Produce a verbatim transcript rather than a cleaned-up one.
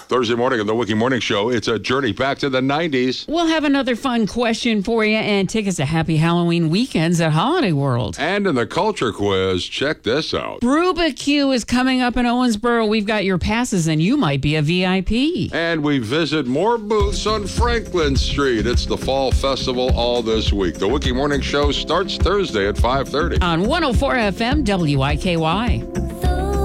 Thursday morning on the Wiki Morning Show, it's a journey back to the nineties. We'll have another fun question for you and tickets to Happy Halloween weekends at Holiday World. And in the culture quiz, check this out. Rubik's is coming up in Owensboro. We've got your passes and you might be a V I P. And we visit more booths on Franklin Street. It's the Fall Festival all this week. The Wiki Morning Show starts Thursday at five thirty. On one oh four F M W I K Y.